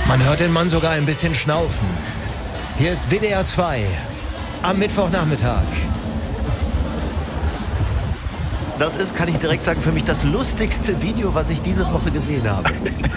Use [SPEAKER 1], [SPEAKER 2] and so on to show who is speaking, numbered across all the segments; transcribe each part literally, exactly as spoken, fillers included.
[SPEAKER 1] Man hört den Mann sogar ein bisschen schnaufen. Hier ist W D R zwei am Mittwochnachmittag. Das ist, kann ich direkt sagen, für mich das lustigste Video, was ich diese Woche gesehen habe.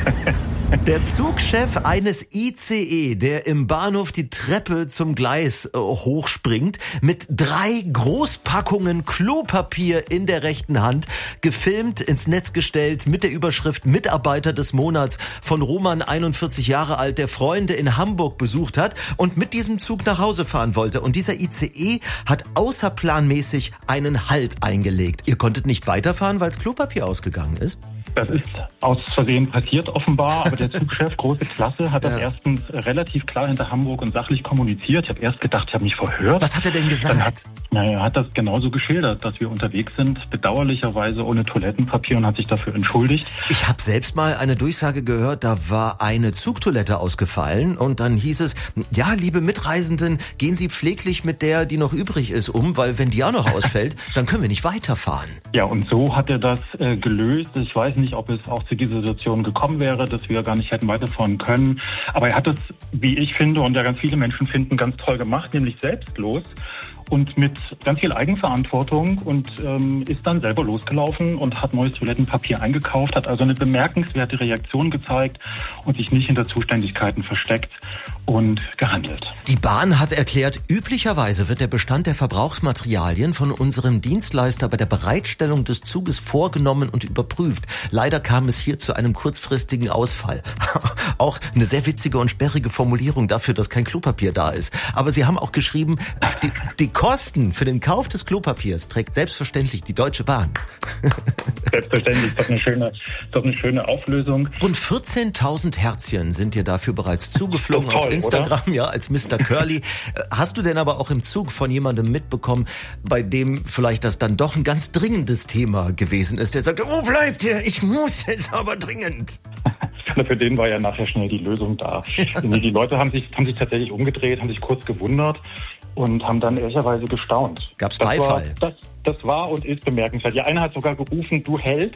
[SPEAKER 1] Der Zugchef eines I C E, der im Bahnhof die Treppe zum Gleis äh, hochspringt, mit drei Großpackungen Klopapier in der rechten Hand, gefilmt, ins Netz gestellt, mit der Überschrift Mitarbeiter des Monats von Roman, einundvierzig Jahre alt, der Freunde in Hamburg besucht hat und mit diesem Zug nach Hause fahren wollte. Und dieser I C E hat außerplanmäßig einen Halt eingelegt. Ihr konntet nicht weiterfahren, weil das Klopapier ausgegangen ist?
[SPEAKER 2] Das ist aus Versehen passiert offenbar, aber der Zugchef, große Klasse, hat das ja. erstens relativ klar hinter Hamburg und sachlich kommuniziert. Ich habe erst gedacht, ich habe mich verhört.
[SPEAKER 1] Was hat er denn gesagt?
[SPEAKER 2] Hat, na, er hat das genauso geschildert, dass wir unterwegs sind, bedauerlicherweise ohne Toilettenpapier, und hat sich dafür entschuldigt.
[SPEAKER 1] Ich habe selbst mal eine Durchsage gehört, da war eine Zugtoilette ausgefallen und dann hieß es, ja, liebe Mitreisenden, gehen Sie pfleglich mit der, die noch übrig ist, um, weil wenn die auch noch ausfällt, dann können wir nicht weiterfahren.
[SPEAKER 2] Ja, und so hat er das äh, gelöst. Ich weiß nicht, ob es auch zu dieser Situation gekommen wäre, dass wir gar nicht hätten weiterfahren können. Aber er hat es, wie ich finde und ja ganz viele Menschen finden, ganz toll gemacht, nämlich selbstlos und mit ganz viel Eigenverantwortung, und ähm, ist dann selber losgelaufen und hat neues Toilettenpapier eingekauft, hat also eine bemerkenswerte Reaktion gezeigt und sich nicht hinter Zuständigkeiten versteckt und gehandelt.
[SPEAKER 1] Die Bahn hat erklärt, üblicherweise wird der Bestand der Verbrauchsmaterialien von unserem Dienstleister bei der Bereitstellung des Zuges vorgenommen und überprüft. Leider kam es hier zu einem kurzfristigen Ausfall. Auch eine sehr witzige und sperrige Formulierung dafür, dass kein Klopapier da ist. Aber sie haben auch geschrieben, die, die Kosten für den Kauf des Klopapiers trägt selbstverständlich die Deutsche Bahn.
[SPEAKER 2] Selbstverständlich, ist doch eine schöne, ist doch eine schöne Auflösung.
[SPEAKER 1] Rund vierzehntausend Herzchen sind dir dafür bereits zugeflogen toll, auf Instagram, oder? Ja, als Mister Curly. Hast du denn aber auch im Zug von jemandem mitbekommen, bei dem vielleicht das dann doch ein ganz dringendes Thema gewesen ist? Der sagte, wo bleibt ihr? Ich muss jetzt aber dringend.
[SPEAKER 2] Für den war ja nachher schnell die Lösung da. Die Leute haben sich, haben sich tatsächlich umgedreht, haben sich kurz gewundert und haben dann ehrlicherweise gestaunt.
[SPEAKER 1] Gab's Beifall?
[SPEAKER 2] Das, das, das war und ist bemerkenswert. Ja, einer hat sogar gerufen, du hältst.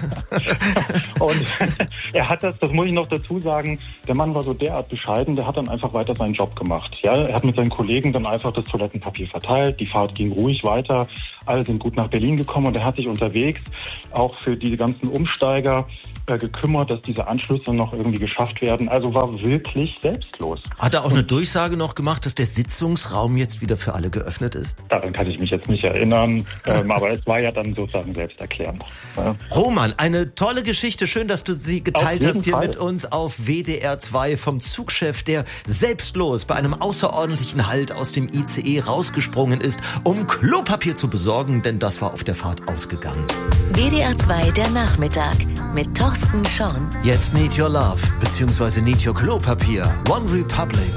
[SPEAKER 2] Und er hat das, das muss ich noch dazu sagen, der Mann war so derart bescheiden, der hat dann einfach weiter seinen Job gemacht. Ja, er hat mit seinen Kollegen dann einfach das Toilettenpapier verteilt, die Fahrt ging ruhig weiter, alle sind gut nach Berlin gekommen und er hat sich unterwegs auch für die ganzen Umsteiger äh, gekümmert, dass diese Anschlüsse noch irgendwie geschafft werden. Also war wirklich selbstlos.
[SPEAKER 1] Hat er auch eine Durchsage noch gemacht, dass der Sitzungsraum jetzt wieder für alle geöffnet ist?
[SPEAKER 2] Daran kann ich mich jetzt nicht erinnern, ähm, aber es war ja dann sozusagen selbsterklärend. Ja.
[SPEAKER 1] Roman, eine tolle Geschichte. Schön, dass du sie geteilt hast hier Fall. mit uns auf W D R zwei vom Zugchef, der selbstlos bei einem außerordentlichen Halt aus dem I C E rausgesprungen ist, um Klopapier zu besorgen, denn das war auf der Fahrt ausgegangen.
[SPEAKER 3] W D R zwei, der Nachmittag mit Thorsten Schorn.
[SPEAKER 1] Jetzt Need Your Love, beziehungsweise Need Your Klopapier. One Republic.